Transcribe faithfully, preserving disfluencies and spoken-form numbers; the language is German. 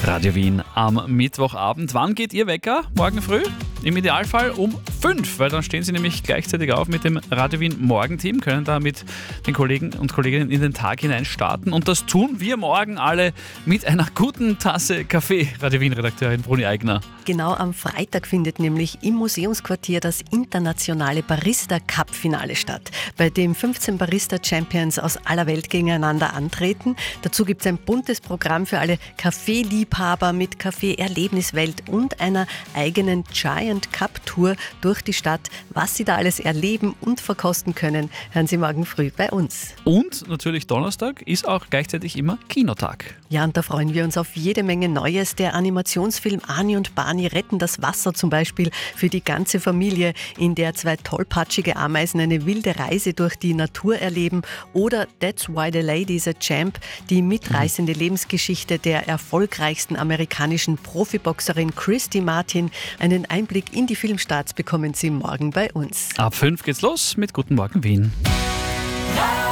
Radio Wien am Mittwochabend. Wann geht Ihr Wecker? Morgen früh? Im Idealfall um fünf, weil dann stehen Sie nämlich gleichzeitig auf mit dem Radio Wien Morgenteam, können da mit den Kollegen und Kolleginnen in den Tag hinein starten. Und das tun wir morgen alle mit einer guten Tasse Kaffee. Radio Wien-Redakteurin Bruni Eigner. Genau am Freitag findet nämlich im Museumsquartier das internationale Barista-Cup-Finale statt, bei dem fünfzehn Barista-Champions aus aller Welt gegeneinander antreten. Dazu gibt es ein buntes Programm für alle Kaffeeliebhaber mit Kaffee-Erlebniswelt und einer eigenen Giant Cup Tour durch die Stadt. Was Sie da alles erleben und verkosten können, hören Sie morgen früh bei uns. Und natürlich Donnerstag ist auch gleichzeitig immer Kinotag. Ja, und da freuen wir uns auf jede Menge Neues. Der Animationsfilm Ani und Barney retten das Wasser zum Beispiel für die ganze Familie, in der zwei tollpatschige Ameisen eine wilde Reise durch die Natur erleben. Oder That's Why the Lady's a Champ, die mitreißende Lebensgeschichte der erfolgreichsten amerikanischen Profiboxerin Christy Martin. Einen Einblick in die Filmstarts bekommen Sie morgen bei uns. Ab fünf geht's los mit Guten Morgen Wien. Ja.